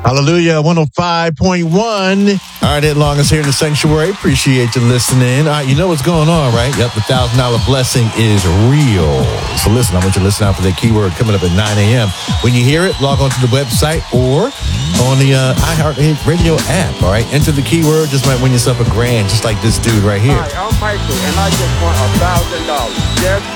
Hallelujah, 105.1. All right, Ed Long is here in the sanctuary. Appreciate you listening. All right, you know what's going on, right? Yep, the $1,000 blessing is real. So listen, I want you to listen out for that keyword coming up at 9 a.m. When you hear it, log on to the website or on the iHeartRadio app, all right? Enter the keyword, just might win yourself $1,000, just like this dude right here. Hi, I'm Michael, and I just want $1,000. Yes,